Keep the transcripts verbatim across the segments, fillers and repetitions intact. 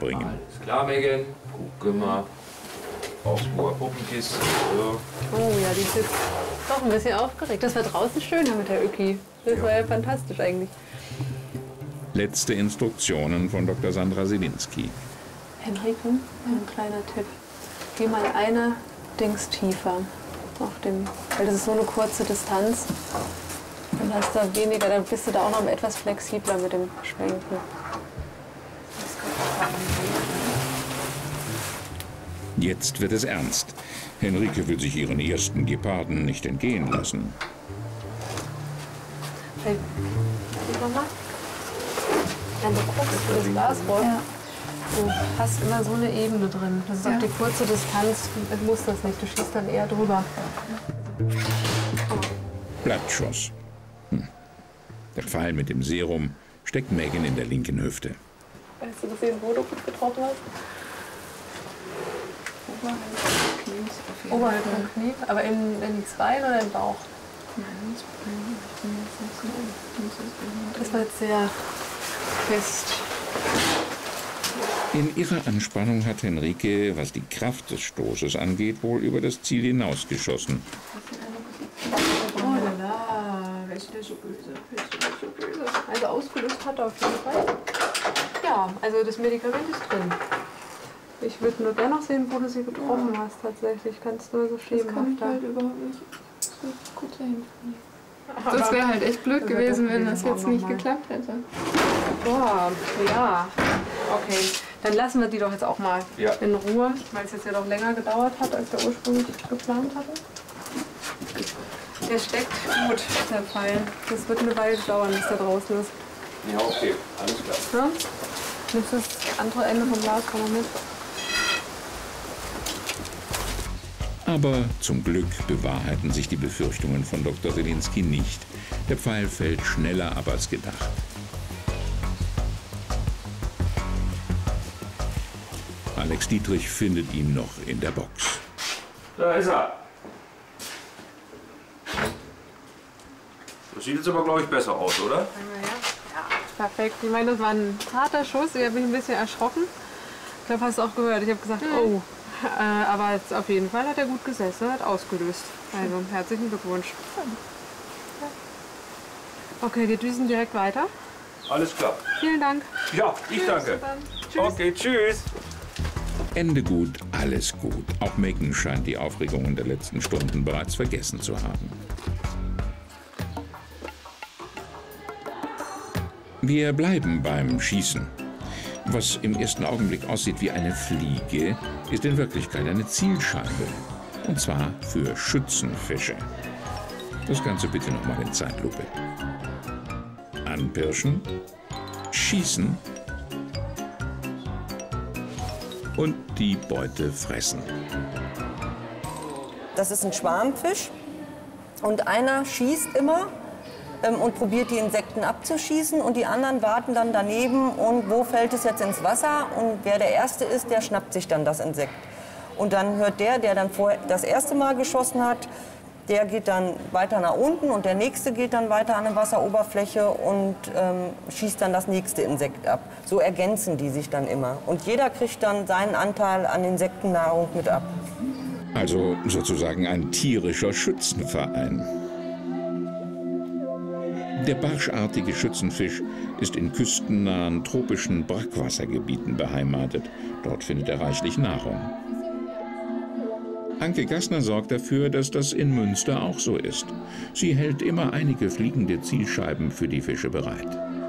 bringen. Alles klar, Megan. Guck mal. Aufs Puppenkiste. So. Oh ja, die ist jetzt doch ein bisschen aufgeregt. Das war draußen schöner mit der Öki. Das ja. war ja fantastisch eigentlich. Letzte Instruktionen von Doktor Sandra Selinski. Henrike, ein kleiner Tipp. Geh mal eine Dings tiefer. Auf dem, weil das ist so eine kurze Distanz. Dann hast du weniger, dann bist du da auch noch etwas flexibler mit dem Schwenken. Jetzt wird es ernst. Henrike will sich ihren ersten Geparden nicht entgehen lassen. Hey, Mama? Wenn du guckst für das Glasrohr, ja. du hast immer so eine Ebene drin. Das ist ja. auch die kurze Distanz. Du musst das nicht, du schießt dann eher drüber. Blattschuss. Hm. Der Pfeil mit dem Serum steckt Megan in der linken Hüfte. Hast du gesehen, wo du gut getroffen hast? Oberhalb vom Knie, aber in, in die Bein oder im Bauch? Das war jetzt sehr fest. In ihrer Anspannung hat Henrike, was die Kraft des Stoßes angeht, wohl über das Ziel hinausgeschossen. Oh la la, wer ist denn so böse? Wer ist denn so böse? Also ausgelöst hat er auf jeden Fall. Ja, also das Medikament ist drin. Ich würde nur gerne noch sehen, wo du sie getroffen hast tatsächlich. Kannst nur so schemenhaft. Das halt überhaupt nicht. Gut sein. Das wäre halt echt blöd gewesen, wenn das jetzt nicht geklappt hätte. Boah, ja. Okay, dann lassen wir die doch jetzt auch mal ja. in Ruhe, weil es jetzt ja doch länger gedauert hat, als wir ursprünglich geplant hatten. Der steckt gut, der Pfeil. Das wird eine Weile dauern, bis der draußen ist. Ja, okay, alles klar. Ja? Nimmst du das andere Ende vom Glas mit? Aber zum Glück bewahrheiten sich die Befürchtungen von Doktor Selinski nicht. Der Pfeil fällt schneller ab als gedacht. Alex Dietrich findet ihn noch in der Box. Da ist er. Das sieht jetzt aber, glaube ich, besser aus, oder? Ja, perfekt. Ich meine, das war ein harter Schuss. Ich habe mich ein bisschen erschrocken. Ich glaube, hast du auch gehört. Ich habe gesagt, oh. Äh, aber jetzt auf jeden Fall hat er gut gesessen, hat ausgelöst. Also herzlichen Glückwunsch. Okay, wir düsen direkt weiter. Alles klar. Vielen Dank. Ja, ich tschüss, danke. Tschüss. Okay, tschüss. Ende gut, alles gut. Auch Megan scheint die Aufregungen der letzten Stunden bereits vergessen zu haben. Wir bleiben beim Schießen. Was im ersten Augenblick aussieht wie eine Fliege, ist in Wirklichkeit eine Zielscheibe. Und zwar für Schützenfische. Das Ganze bitte nochmal in Zeitlupe. Anpirschen, schießen und die Beute fressen. Das ist ein Schwarmfisch und einer schießt immer ähm, und probiert die Insekten abzuschießen und die anderen warten dann daneben und wo fällt es jetzt ins Wasser und wer der Erste ist, der schnappt sich dann das Insekt. Und dann hört der, der dann vorher das erste Mal geschossen hat, der geht dann weiter nach unten und der nächste geht dann weiter an der Wasseroberfläche und ähm, schießt dann das nächste Insekt ab. So ergänzen die sich dann immer. Und jeder kriegt dann seinen Anteil an Insektennahrung mit ab. Also sozusagen ein tierischer Schützenverein. Der barschartige Schützenfisch ist in küstennahen tropischen Brackwassergebieten beheimatet. Dort findet er reichlich Nahrung. Anke Gassner sorgt dafür, dass das in Münster auch so ist. Sie hält immer einige fliegende Zielscheiben für die Fische bereit.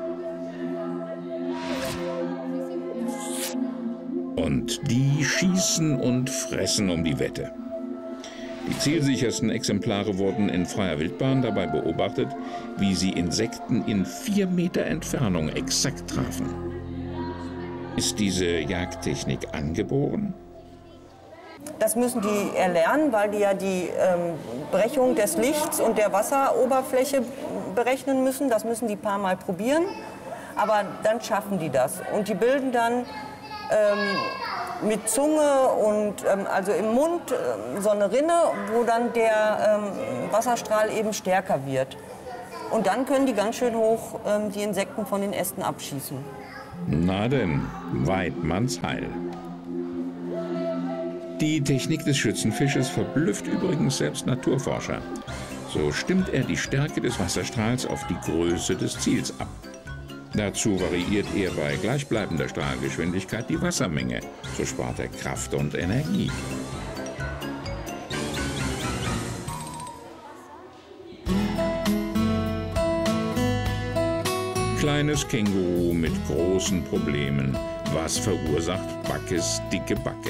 Und die schießen und fressen um die Wette. Die zielsichersten Exemplare wurden in freier Wildbahn dabei beobachtet, wie sie Insekten in vier Meter Entfernung exakt trafen. Ist diese Jagdtechnik angeboren? Das müssen die erlernen, weil die ja die ähm, Brechung des Lichts und der Wasseroberfläche berechnen müssen. Das müssen die ein paar Mal probieren, aber dann schaffen die das. Und die bilden dann ähm, mit Zunge und ähm, also im Mund äh, so eine Rinne, wo dann der ähm, Wasserstrahl eben stärker wird. Und dann können die ganz schön hoch ähm, die Insekten von den Ästen abschießen. Na denn, Weidmanns Heil. Die Technik des Schützenfisches verblüfft übrigens selbst Naturforscher. So stimmt er die Stärke des Wasserstrahls auf die Größe des Ziels ab. Dazu variiert er bei gleichbleibender Strahlgeschwindigkeit die Wassermenge. So spart er Kraft und Energie. Kleines Känguru mit großen Problemen. Was verursacht Backes dicke Backe?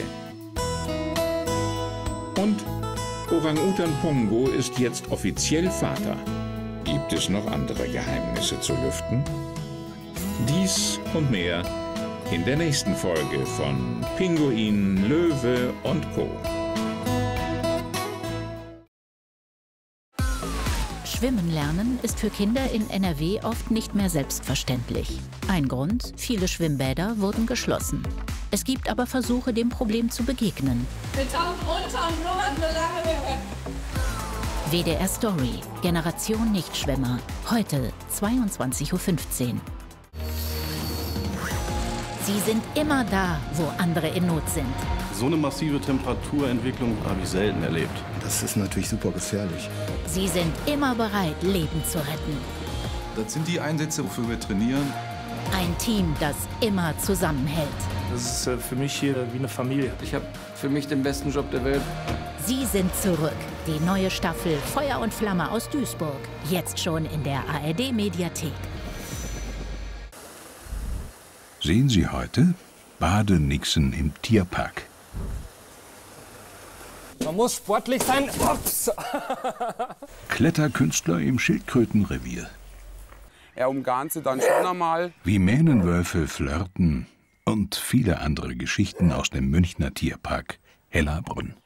Und Orang-Utan Pongo ist jetzt offiziell Vater. Gibt es noch andere Geheimnisse zu lüften? Dies und mehr in der nächsten Folge von Pinguin, Löwe und Co. Schwimmen lernen ist für Kinder in N R W oft nicht mehr selbstverständlich. Ein Grund: viele Schwimmbäder wurden geschlossen. Es gibt aber Versuche, dem Problem zu begegnen. Wir tauchen runter und blubbern so lange wir können. W D R Story, Generation Nichtschwimmer. Heute zweiundzwanzig Uhr fünfzehn. Sie sind immer da, wo andere in Not sind. So eine massive Temperaturentwicklung habe ich selten erlebt. Das ist natürlich super gefährlich. Sie sind immer bereit, Leben zu retten. Das sind die Einsätze, wofür wir trainieren. Ein Team, das immer zusammenhält. Das ist für mich hier wie eine Familie. Ich habe für mich den besten Job der Welt. Sie sind zurück. Die neue Staffel Feuer und Flamme aus Duisburg. Jetzt schon in der A R D-Mediathek. Sehen Sie heute Badenixen im Tierpark. Man muss sportlich sein. Ups. Kletterkünstler im Schildkrötenrevier. Er umgarnt sie dann schon einmal. Wie Mähnenwölfe flirten und viele andere Geschichten aus dem Münchner Tierpark Hellerbrunn.